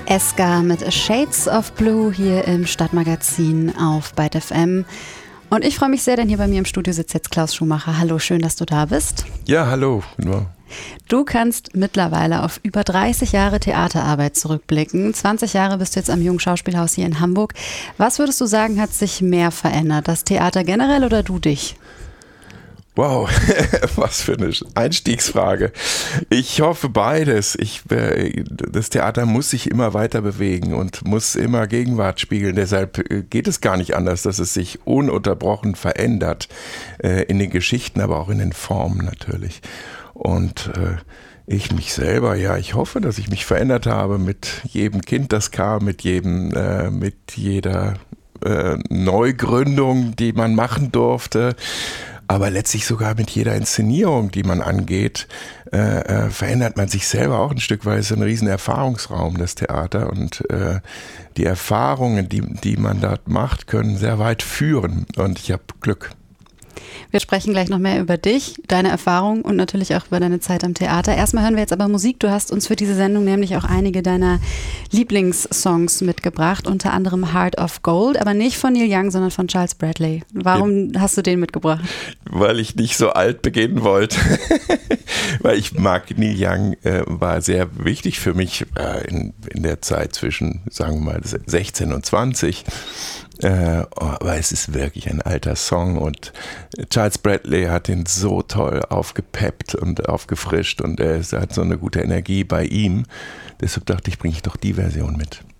Eska mit Shades of Blue hier im Stadtmagazin auf Byte FM. Und ich freue mich sehr, denn hier bei mir im Studio sitzt jetzt Klaus Schumacher. Hallo, schön, dass du da bist. Ja, hallo. Du kannst mittlerweile auf über 30 Jahre Theaterarbeit zurückblicken. 20 Jahre bist du jetzt am Jungen Schauspielhaus hier in Hamburg. Was würdest du sagen, hat sich mehr verändert? Das Theater generell oder du dich? Wow, was für eine Einstiegsfrage. Ich hoffe beides. Das Theater muss sich immer weiter bewegen und muss immer Gegenwart spiegeln. Deshalb geht es gar nicht anders, dass es sich ununterbrochen verändert. In den Geschichten, aber auch in den Formen natürlich. Und ich mich selber, ja, ich hoffe, dass ich mich verändert habe mit jedem Kind, das kam, mit jeder Neugründung, die man machen durfte. Aber letztlich sogar mit jeder Inszenierung, die man angeht, verändert man sich selber auch ein Stück weit. Es ist ein riesen Erfahrungsraum, das Theater. Und die Erfahrungen, die man dort macht, können sehr weit führen. Und ich habe Glück. Wir sprechen gleich noch mehr über dich, deine Erfahrung und natürlich auch über deine Zeit am Theater. Erstmal hören wir jetzt aber Musik. Du hast uns für diese Sendung nämlich auch einige deiner Lieblingssongs mitgebracht, unter anderem Heart of Gold, aber nicht von Neil Young, sondern von Charles Bradley. Warum hast du den mitgebracht? Weil ich nicht so alt beginnen wollte. Weil ich mag Neil Young, war sehr wichtig für mich in der Zeit zwischen, sagen wir mal, 16 und 20. Aber es ist wirklich ein alter Song und Charles Bradley hat ihn so toll aufgepeppt und aufgefrischt und er hat so eine gute Energie bei ihm. Deshalb dachte ich, bringe ich doch die Version mit.